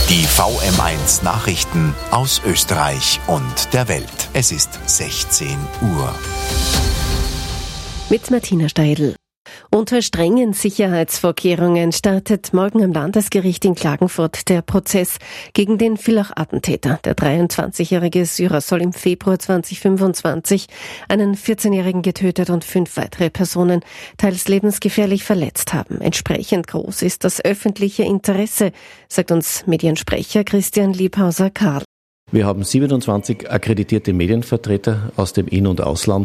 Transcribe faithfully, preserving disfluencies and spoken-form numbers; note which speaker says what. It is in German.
Speaker 1: Die V M eins Nachrichten aus Österreich und der Welt. Es ist sechzehn Uhr.
Speaker 2: Mit Martina Steidl. Unter strengen Sicherheitsvorkehrungen startet morgen am Landesgericht in Klagenfurt der Prozess gegen den Villach-Attentäter. Der dreiundzwanzigjährige Syrer soll im Februar zweitausendfünfundzwanzig einen vierzehnjährigen getötet und fünf weitere Personen teils lebensgefährlich verletzt haben. Entsprechend groß ist das öffentliche Interesse, sagt uns Mediensprecher Christian Liebhauser-Karl.
Speaker 3: Wir haben siebenundzwanzig akkreditierte Medienvertreter aus dem In- und Ausland